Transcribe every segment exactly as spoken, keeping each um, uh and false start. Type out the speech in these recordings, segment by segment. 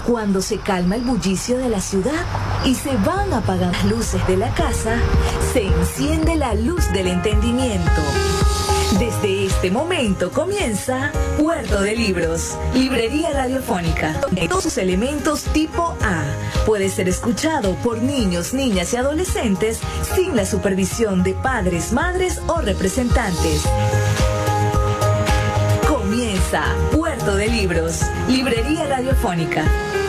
Cuando se calma el bullicio de la ciudad y se van apagando las luces de la casa, se enciende la luz del entendimiento. Desde este momento comienza Puerto de Libros, librería radiofónica. De todos sus elementos tipo A. Puede ser escuchado por niños, niñas y adolescentes sin la supervisión de padres, madres o representantes. Comienza Puerto de Libros, librería radiofónica.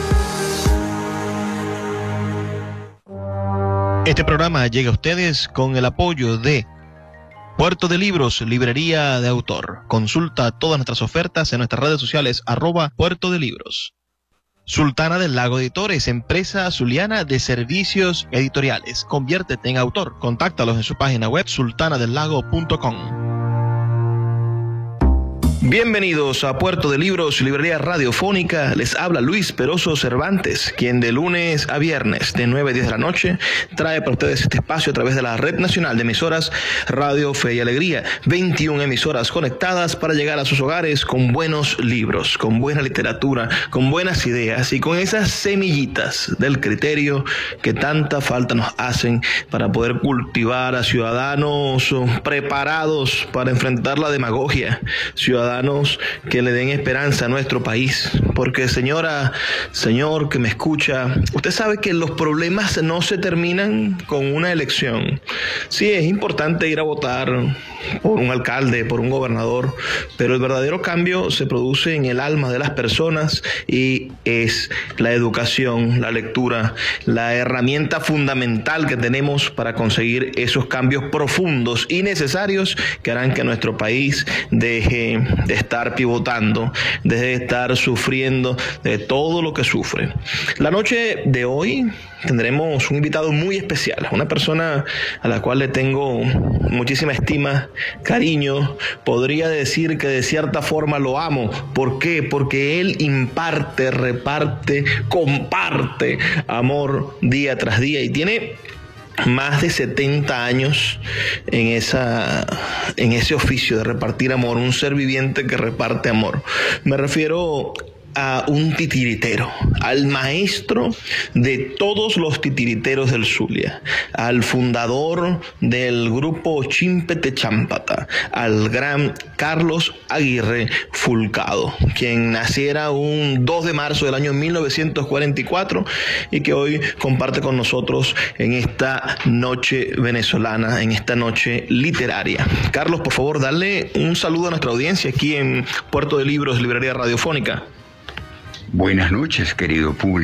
Este programa llega a ustedes con el apoyo de Puerto de Libros, librería de autor. Consulta todas nuestras ofertas en nuestras redes sociales, arroba Puerto de Libros. Sultana del Lago Editores, empresa zuliana de servicios editoriales. Conviértete en autor. Contáctalos en su página web sultana del lago punto com. Bienvenidos a Puerto de Libros, librería radiofónica. Les habla Luis Peroso Cervantes, quien de lunes a viernes de nueve a diez de la noche trae para ustedes este espacio a través de la Red Nacional de Emisoras Radio Fe y Alegría. veintiuna emisoras conectadas para llegar a sus hogares con buenos libros, con buena literatura, con buenas ideas y con esas semillitas del criterio que tanta falta nos hacen para poder cultivar a ciudadanos preparados para enfrentar la demagogia, ciudadanos que le den esperanza a nuestro país. Porque señora, señor que me escucha, usted sabe que los problemas no se terminan con una elección. Sí, es importante ir a votar por un alcalde, por un gobernador, pero el verdadero cambio se produce en el alma de las personas y es la educación, la lectura, la herramienta fundamental que tenemos para conseguir esos cambios profundos y necesarios que harán que nuestro país deje de estar pivotando, deje de estar sufriendo de todo lo que sufre. La noche de hoy tendremos un invitado muy especial, una persona a la cual le tengo muchísima estima, cariño, podría decir que de cierta forma lo amo. ¿Por qué? Porque él imparte, reparte, comparte amor día tras día y tiene más de setenta años en esa en ese oficio de repartir amor, un ser viviente que reparte amor. Me refiero a un titiritero, al maestro de todos los titiriteros del Zulia, al fundador del grupo Chimpete Chámpata, al gran Carlos Aguirre Fulcado, quien naciera un dos de marzo del año mil novecientos cuarenta y cuatro y que hoy comparte con nosotros en esta noche venezolana, en esta noche literaria. Carlos, por favor, dale un saludo a nuestra audiencia aquí en Puerto de Libros, librería radiofónica. Buenas noches, querido público.